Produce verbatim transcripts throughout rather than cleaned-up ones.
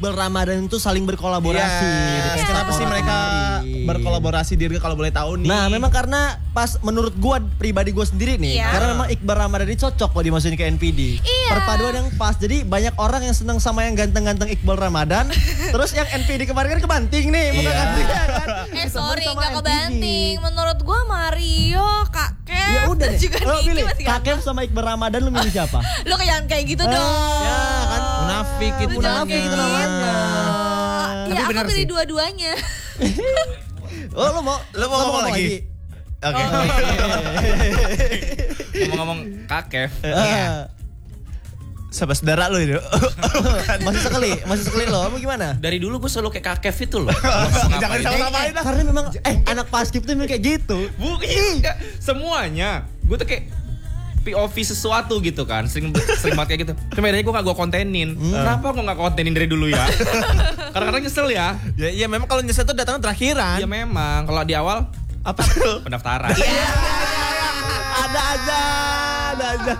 Iqbal Ramadan itu saling berkolaborasi. Yes. Kenapa sih mereka berkolaborasi Dirga kalau boleh tahu nih? Nah, memang karena pas menurut gua pribadi gua sendiri nih, Iya. karena memang Iqbal Ramadan ini cocok kok dimasukin ke N P D. Iya. Perpaduan yang pas. Jadi banyak orang yang senang sama yang ganteng-ganteng Iqbal Ramadan, terus yang N P D kemarin kan kebanting nih, bukan Iya. ganting kan? Eh sorry Sama gak N P D. kebanting. Menurut gue Mario, Kak Kev, Ya udah dan deh. juga Lo Niki pilih masih Kak ganteng. Kev sama Iqbal Ramadan, lu milih siapa? Lo kayak kayak gitu Eh, dong. ya kan? Munafik itu Lu jangan namanya. kayak gitu namanya. Tapi Ya aku benar pilih sih. dua-duanya. Oh, lu mau Lu mau ngomong lagi? Oke. Oh, Ngomong-ngomong Kak Kev, Ah. Sahabat saudara lu itu. Masih sekali, masih sekali lo. Mau gimana? dari dulu gue selalu kayak Kak Kev itu loh. Jangan sama-samain dah. Karena memang eh anak paskib tuh memang kayak gitu. Bukan, enggak. Semuanya. Gue tuh kayak P O V sesuatu gitu kan. Sering sering banget kayak gitu. Cuma bedanya gue gak gue kontenin. Kenapa gue gak kontenin dari dulu ya? Kadang-kadang nyesel ya. Ya, ya memang kalau nyesel tuh datang terakhiran. Ya memang. Kalau di awal Apa tuh? pendaftaran. Ada aja, ada aja.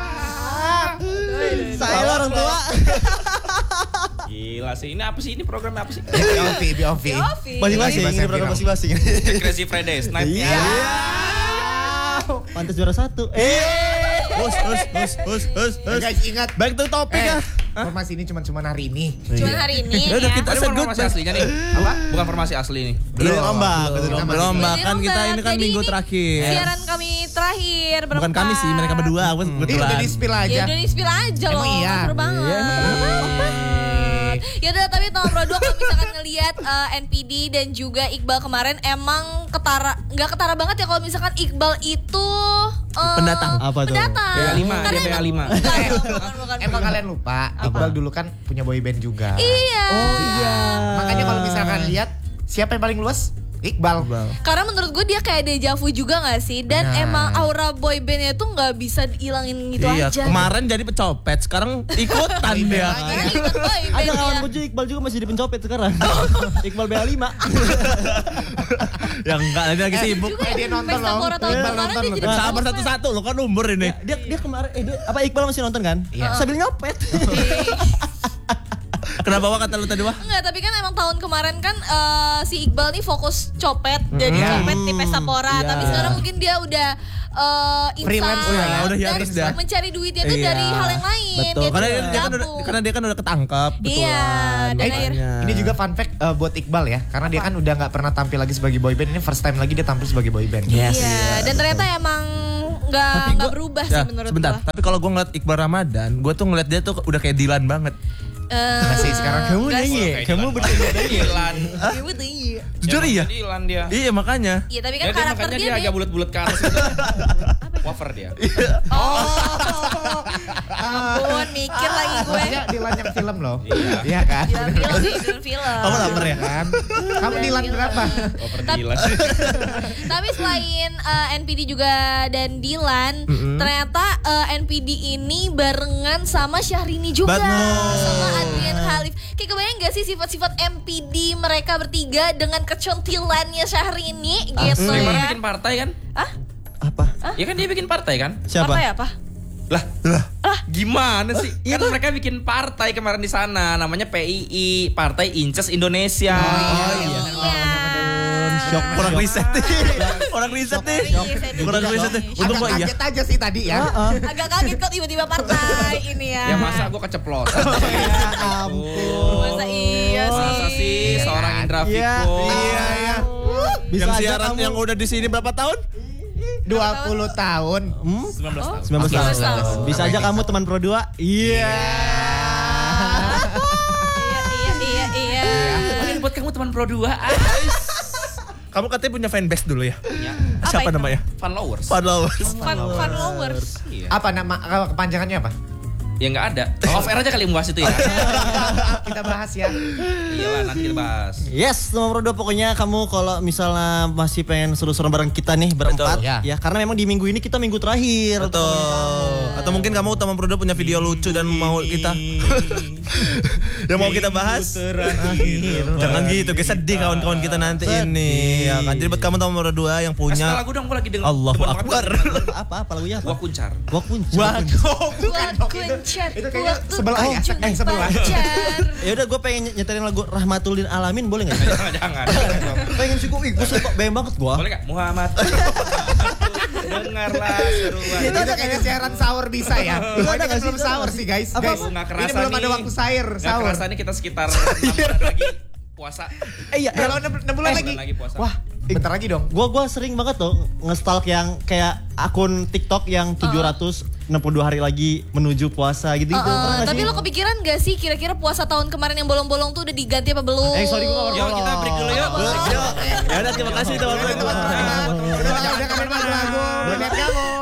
Saya orang tua. Gila sih. Ini apa sih? Ini programnya apa sih? B O V, B O V. Yofi. Masing-masing, Bahasa ini program viral. masing-masing. Crazy Fridays Night. Iya. Pantas juara satu. Eh. Hus, hus, hus, hus, hus, hus. Guys, ingat. Back to topic Eh, ya. Formasi ini cuma cuma hari ini. Cuman hari ini Ya udah ya. kita Tapi bukan sebut formasi aslinya nih. Apa? Bukan formasi asli nih. Belum ombak, belum. belum Kita Belum, masih- bahkan kita ini kan Jadi minggu ini terakhir. Siaran kami terakhir berempat. Bukan kami sih, mereka berdua. Aku Ih, kebetulan. udah di-spill aja. Ya udah di-spill aja loh. Emang iya? Seru banget. Iya, banget. Ya udah, tapi Tom Brodua kalau misalkan ngelihat uh, N P D dan juga Iqbal kemarin emang ketara nggak ketara banget ya kalau misalkan Iqbal itu uh, Pendatang. Apa tuh? pendatang. B A lima, Karena dia B A emang- lima. Bukan, bukan, bukan, Emang bukan. kalian lupa, Iqbal dulu kan punya boy band juga. Iya. Oh iya. Makanya kalau misalkan lihat siapa yang paling luas? Iqbal. Karena menurut gue dia kayak deja vu juga gak sih? Dan Benar. emang aura boy bandnya tuh gak bisa dihilangin gitu Iya, aja. kemarin jadi pecopet, sekarang ikutan dia. Karena ikut boy Ada bandnya. kawan gue juga Iqbal juga masih jadi pencopet sekarang. Iqbal B A lima. Ya enggak, lagi lagi sibuk. Juga Eh, dia nonton pesta loh. pora tahun Iqbal kemarin nonton dia loh. jadi Sabar pencopet. satu-satu lo kan umur ini. Dia dia kemarin eh dia, apa Iqbal masih nonton kan? Iya. Sambil nyopet. Kenapa Wak kata lu tadi Wak? Enggak, tapi kan emang tahun kemarin kan eh, si Iqbal nih fokus copet, jadi Iya. copet di Pesta Pora. Iya. Tapi sekarang mungkin dia udah eh Freelance insan udah ya, udah dan hiatus dah. mencari duitnya tuh Iya. dari hal yang lain. Betul. Dia Karena tuh dia, dia kan udah gabung. karena dia kan udah ketangkap, Iya, betulan. dan Eh, akhirnya ini juga fun fact uh, buat Iqbal ya, karena dia kan udah nggak pernah tampil lagi sebagai boy band. Ini first time lagi dia tampil sebagai boy band. Yes. Iya, dan ternyata emang nggak Tapi nggak gua- berubah ya, sih menurut sebentar. gua. Tapi kalau gue ngeliat Iqbal Ramadan, gue tuh ngeliat dia tuh udah kayak Dilan banget. Eh, Masih sekarang kamu nggak sih. nyanyi. Kamu bertemu Dilan. Iya, betul, iya. Jujur iya. Dilan dia. Iya makanya. Iya, tapi kan Ya, dia karakter makanya dia, dia nih. agak bulat-bulat ke atas gitu. Wafer dia. Oh, ampun, mikir lagi gue. Maksudnya Dilan yang film loh. Iya. Iya kan? Film, film, film, film. Kamu lapar ya? Kan? Kamu Dilan berapa? Wafer Tapi- Dilan. Tapi selain uh, N P D juga dan Dilan, ternyata uh, N P D ini barengan sama Syahrini juga, Betul. sama Adrian Khalif. Kayak kebayang gak sih sifat-sifat M P D mereka bertiga dengan kecontilannya Syahrini gitu Dia kemarin ya? bikin partai kan? Hah? Apa? Ya kan dia bikin partai kan? Siapa? Partai apa? Lah, gimana sih? iya Kan tuh. mereka bikin partai kemarin di sana, namanya P I I, Partai Inces Indonesia. Oh, iya. Iya. Shock, Orang shock. riset nih. Orang riset nih. Kurang riset nih. Untung Agak gua iya. kaget aja sih tadi ya. Agak kaget kok tiba-tiba partai ini ya. Ya masa gue keceplosan. Ya ampun. Masa iya sih? Masa sih seorang Indra Iya, Fikko. Iya, iya. Bisa Yang aja siaran kamu. yang udah di sini berapa tahun? dua puluh tahun. Hmm? sembilan belas tahun. sembilan belas tahun. sembilan belas tahun. Bisa aja kamu teman Pro dua. Iya. Iya, iya, iya, iya. Mungkin buat kamu teman Pro dua. Kamu katanya punya fanbase dulu ya? Punya Siapa itu? namanya? followers. Followers. Fun, followers. Iya. Apa nama kalau kepanjangannya apa? Ya nggak ada. Off air aja kali yang bahas itu ya. Kita bahas ya. Iyalah nanti kita bahas. Yes, teman Pro dua pokoknya kamu kalau misalnya masih pengen seru-seru bareng kita nih berempat Betul, ya. ya karena memang di minggu ini kita minggu terakhir. Betul. Atau mungkin kamu teman Prodo punya video lucu dan mau kita yang mau kita bahas. Jangan gitu, guys, sedih kawan-kawan kita nanti ini. Ya kan. Jadi buat kamu teman Prodo dua yang Kasih punya lagu dong, gue lagi denger. Allahu Demen banget Akbar. gua. Apa apa lagunya apa? Gua kuncar. Gua kunci. Waduh, bukan Buat dong itu. kunci. chat. Itu kayaknya waktu sebelah ya? kunjungi Eh, sebelah. pacar. Ya udah gue pengen nyetelin lagu Rahmatullin Alamin boleh nggak? Jangan, jangan. pengen sih gue, gue suka bayang banget gue. Boleh gak? Muhammad. Dengarlah seruan. Itu udah kayak siaran sahur bisa ya. Itu ada ada nggak sih? belum sahur sih guys. Apa? Guys, Nggak ini kerasa belum ada nih. waktu sahur. Nggak Sahur. kerasa nih kita sekitar enam bulan lagi puasa. Eh iya, Kalau enam bulan Eh, lagi. bulan lagi puasa. Wah, bentar lagi dong. gue gue sering banget tuh nge-stalk yang kayak akun TikTok yang tujuh ratus enam puluh dua hari lagi menuju puasa gitu gitu. Uh, uh, tapi lo kepikiran gak sih kira-kira puasa tahun kemarin yang bolong-bolong tuh udah diganti apa belum? Eh sorry gue gak Yuk kita break dulu yuk. Yuk. Ya udah terima kasih teman-teman. Udah, udah, udah, udah, udah, udah, udah, udah, udah, udah, udah, udah, udah, udah, udah, udah, udah,